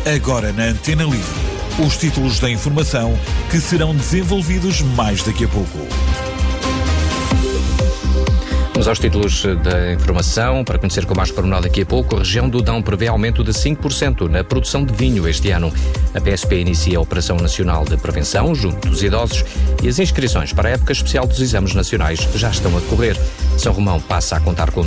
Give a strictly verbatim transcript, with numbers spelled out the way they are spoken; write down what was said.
Agora na Antena Livre. Os títulos da informação que serão desenvolvidos mais daqui a pouco. Vamos aos títulos da informação. Para conhecer com mais pormenor daqui a pouco, a região do Dão prevê aumento de cinco por cento na produção de vinho este ano. A P S P inicia a Operação Nacional de Prevenção junto dos idosos e as inscrições para a época especial dos exames nacionais já estão a decorrer. São Romão passa a contar com